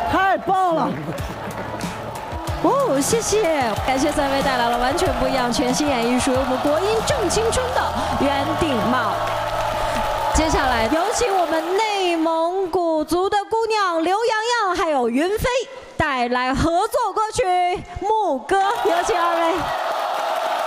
太棒了！ 哦，谢谢，感谢三位带来了完全不一样、全新演绎属于我们国音正青春的圆顶帽。接下来有请我们内蒙古族的姑娘刘洋洋还有云飞带来合作歌曲《牧歌》，有请二位。